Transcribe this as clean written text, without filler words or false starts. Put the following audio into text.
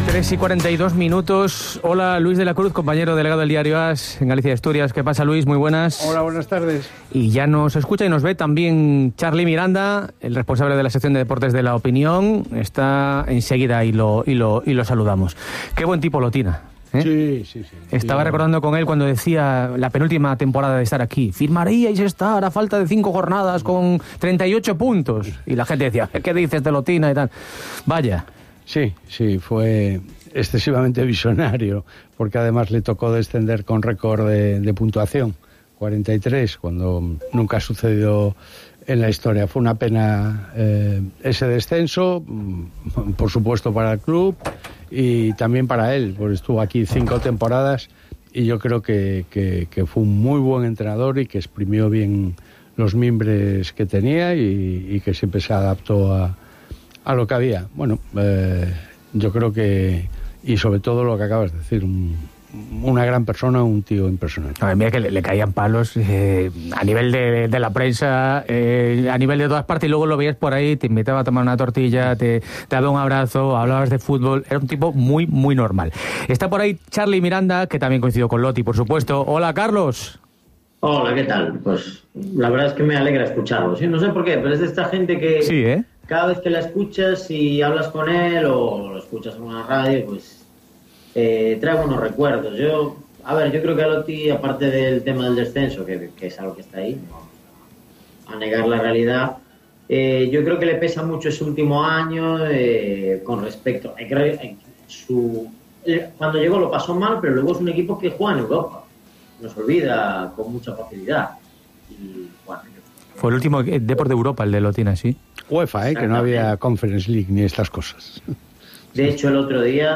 3:42. Hola, Luis de la Cruz, compañero delegado del diario AS en Galicia y Asturias. ¿Qué pasa, Luis? Muy buenas. Hola, buenas tardes. Y ya nos escucha y nos ve también Charly Miranda, el responsable de la sección de deportes de La Opinión. Está enseguida y lo saludamos. Qué buen tipo Lotina. Sí. Estaba recordando con él cuando decía la penúltima temporada de estar aquí: firmaríais estar a falta de 5 jornadas con 38 puntos. Y la gente decía: ¿qué dices de Lotina y tal? Vaya. Sí, fue excesivamente visionario, porque además le tocó descender con récord de puntuación, 43, cuando nunca ha sucedido en la historia. Fue una pena ese descenso, por supuesto para el club y también para él, porque estuvo aquí 5 temporadas y yo creo que fue un muy buen entrenador y que exprimió bien los mimbres que tenía y que siempre se adaptó a lo que había. Bueno, yo creo que, y sobre todo lo que acabas de decir, una gran persona, un tío impresionante. A ver, mira que le caían palos a nivel de la prensa, a nivel de todas partes, y luego lo veías por ahí, te invitaba a tomar una tortilla, te daba un abrazo, hablabas de fútbol. Era un tipo muy, muy normal. Está por ahí Charly Miranda, que también coincidió con Loti, por supuesto. Hola, Carlos. Hola, ¿qué tal? Pues la verdad es que me alegra escucharlo. ¿Sí? No sé por qué, pero es de esta gente que... Sí, cada vez que la escuchas y hablas con él o lo escuchas en una radio, pues trae buenos recuerdos. Yo creo que a Loti, aparte del tema del descenso, que es algo que está ahí, no a negar la realidad, yo creo que le pesa mucho ese último año con respecto... cuando llegó lo pasó mal, pero luego es un equipo que juega en Europa. Nos olvida con mucha facilidad. Y, bueno, fue el último deporte de Europa, el de Lotina, sí. UEFA, que no había Conference League ni estas cosas. De hecho, el otro día